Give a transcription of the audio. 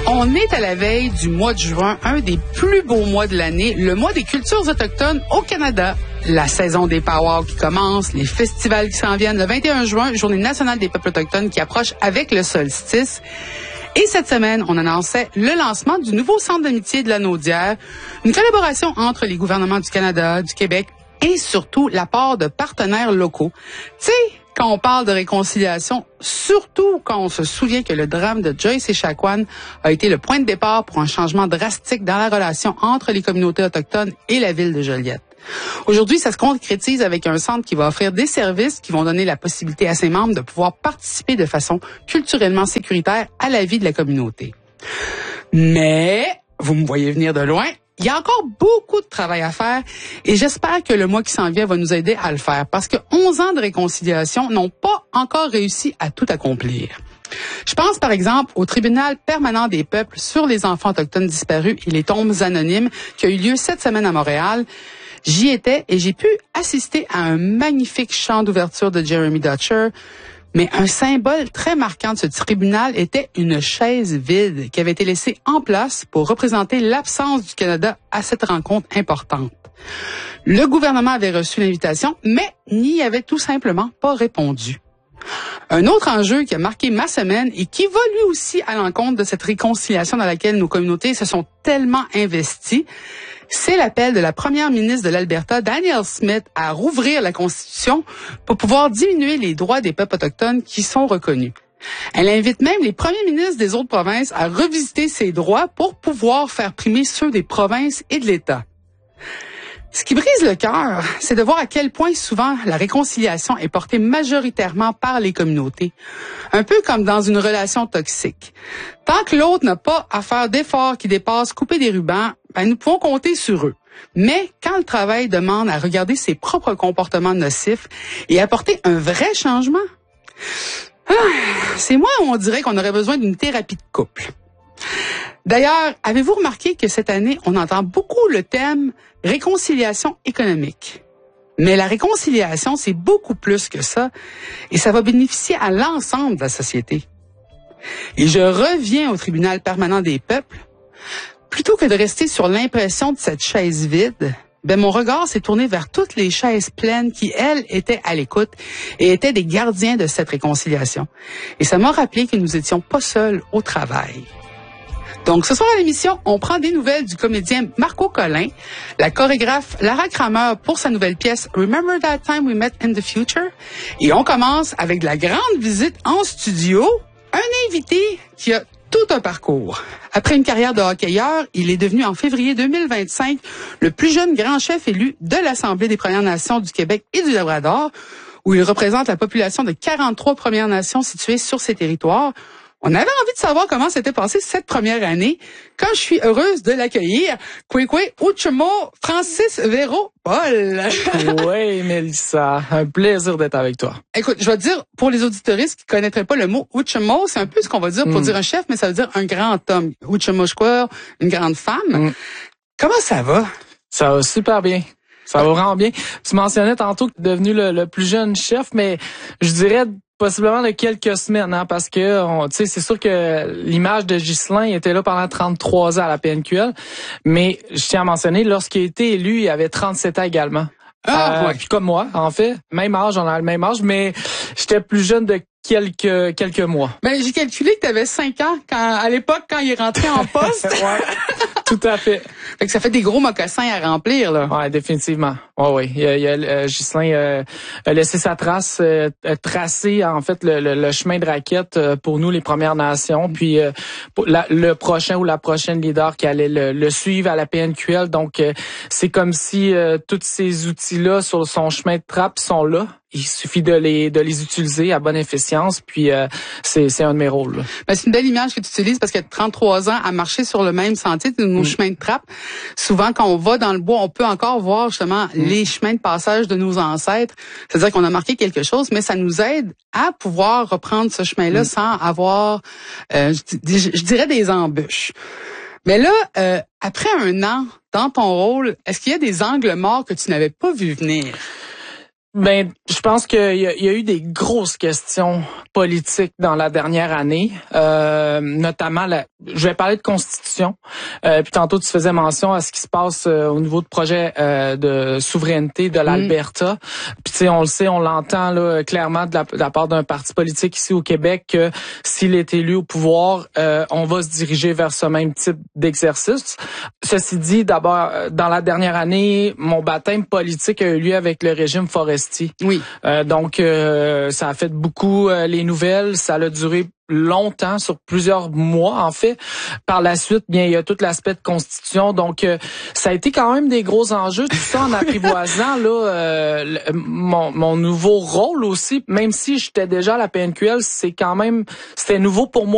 On est à la veille du mois de juin, un des plus beaux mois de l'année, le mois des cultures autochtones au Canada. La saison des powwows qui commence, les festivals qui s'en viennent. Le 21 juin, Journée nationale des peuples autochtones qui approche avec le solstice. Et cette semaine, on annonçait le lancement du nouveau centre d'amitié de la Naudière, une collaboration entre les gouvernements du Canada, du Québec et surtout l'apport de partenaires locaux. Tu sais, quand on parle de réconciliation, surtout quand on se souvient que le drame de Joyce et Echaquan a été le point de départ pour un changement drastique dans la relation entre les communautés autochtones et la ville de Joliette. Aujourd'hui, ça se concrétise avec un centre qui va offrir des services qui vont donner la possibilité à ses membres de pouvoir participer de façon culturellement sécuritaire à la vie de la communauté. Mais, vous me voyez venir de loin, il y a encore beaucoup de travail à faire et j'espère que le mois qui s'en vient va nous aider à le faire parce que 11 ans de réconciliation n'ont pas encore réussi à tout accomplir. Je pense par exemple au tribunal permanent des peuples sur les enfants autochtones disparus et les tombes anonymes qui a eu lieu cette semaine à Montréal. J'y étais et j'ai pu assister à un magnifique chant d'ouverture de Jeremy Dutcher. Mais un symbole très marquant de ce tribunal était une chaise vide qui avait été laissée en place pour représenter l'absence du Canada à cette rencontre importante. Le gouvernement avait reçu l'invitation, mais n'y avait tout simplement pas répondu. Un autre enjeu qui a marqué ma semaine et qui va lui aussi à l'encontre de cette réconciliation dans laquelle nos communautés se sont tellement investies, c'est l'appel de la première ministre de l'Alberta, Danielle Smith, à rouvrir la Constitution pour pouvoir diminuer les droits des peuples autochtones qui sont reconnus. Elle invite même les premiers ministres des autres provinces à revisiter ces droits pour pouvoir faire primer ceux des provinces et de l'État. Ce qui brise le cœur, c'est de voir à quel point souvent la réconciliation est portée majoritairement par les communautés. Un peu comme dans une relation toxique. Tant que l'autre n'a pas à faire d'efforts qui dépassent couper des rubans, nous pouvons compter sur eux. Mais quand le travail demande à regarder ses propres comportements nocifs et apporter un vrai changement, c'est moi où on dirait qu'on aurait besoin d'une thérapie de couple. D'ailleurs, avez-vous remarqué que cette année, on entend beaucoup le thème réconciliation économique? Mais la réconciliation, c'est beaucoup plus que ça et ça va bénéficier à l'ensemble de la société. Et je reviens au tribunal permanent des peuples. Plutôt que de rester sur l'impression de cette chaise vide, mon regard s'est tourné vers toutes les chaises pleines qui, elles, étaient à l'écoute et étaient des gardiens de cette réconciliation. Et ça m'a rappelé que nous étions pas seuls au travail. Donc, ce soir à l'émission, on prend des nouvelles du comédien Marco Collin, la chorégraphe Lara Kramer pour sa nouvelle pièce Remember That Time We Met in the Future. Et on commence avec de la grande visite en studio, un invité qui a tout un parcours. Après une carrière de hockeyeur, il est devenu en février 2025 le plus jeune grand chef élu de l'Assemblée des Premières Nations du Québec et du Labrador, où il représente la population de 43 Premières Nations situées sur ces territoires. On avait envie de savoir comment s'était passée cette première année, quand je suis heureuse de l'accueillir. Kwekwe Uchimo, Francis Véro Paul. Oui, Mélissa, un plaisir d'être avec toi. Écoute, je vais te dire, pour les auditoristes qui connaîtraient pas le mot Uchimo, c'est un peu ce qu'on va dire pour dire un chef, mais ça veut dire un grand homme. Uchimo Shkwar, une grande femme. Comment ça va? Ça va super bien. Ça va vraiment bien. Tu mentionnais tantôt que tu es devenu le plus jeune chef, mais je dirais possiblement de quelques semaines, parce que tu sais, c'est sûr que l'image de Ghislain était là pendant 33 ans à la PNQL, mais je tiens à mentionner, lorsqu'il a été élu, il avait 37 ans également. Ouais. Puis comme moi, en fait, même âge, on a le même âge, mais j'étais plus jeune de quelques mois. J'ai calculé que tu avais 5 ans à l'époque quand il est rentré en poste. Ouais, tout à fait. Fait que ça fait des gros mocassins à remplir, là. Ouais, définitivement. Ouais. Ghislain a laissé sa trace, tracé en fait le chemin de raquette pour nous les Premières Nations, puis le prochain ou la prochaine leader qui allait le suivre à la PNQL. Donc c'est comme si tous ces outils-là sur son chemin de trappe sont là. Il suffit de les utiliser à bonne efficience, puis c'est un de mes rôles. C'est une belle image que tu utilises parce que 33 ans à marcher sur le même sentier de nos chemins de trappe. Souvent, quand on va dans le bois, on peut encore voir justement les chemins de passage de nos ancêtres. C'est-à-dire qu'on a marqué quelque chose, mais ça nous aide à pouvoir reprendre ce chemin-là sans avoir, je dirais, des embûches. Mais là, après un an dans ton rôle, est-ce qu'il y a des angles morts que tu n'avais pas vu venir? Ben, je pense qu'il y a eu des grosses questions politiques dans la dernière année, notamment je vais parler de constitution. Puis tantôt tu faisais mention à ce qui se passe au niveau de projet de souveraineté de l'Alberta. Puis tu sais, on le sait, on l'entend là clairement de la part d'un parti politique ici au Québec que s'il est élu au pouvoir, on va se diriger vers ce même type d'exercice. Ceci dit, d'abord dans la dernière année, mon baptême politique a eu lieu avec le régime forestier. Oui. Donc, ça a fait beaucoup les nouvelles. Ça a duré longtemps, sur plusieurs mois en fait. Par la suite, bien il y a tout l'aspect de constitution. Donc, ça a été quand même des gros enjeux. Tout ça en apprivoisant là mon nouveau rôle aussi. Même si j'étais déjà à la PNQL, c'était nouveau pour moi.